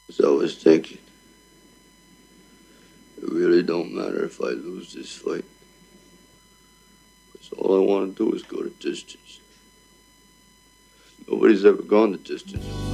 'Cause I was thinking, it really don't matter if I lose this fight. 'Cause all I want to do is go the distance. Nobody's ever gone the distance.